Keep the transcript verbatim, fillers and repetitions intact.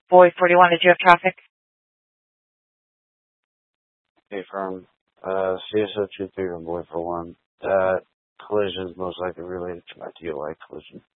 Boy forty-one, did you have traffic? Hey, from uh, C S O two three one Boy for one. That collision is most likely related to my D O I collision.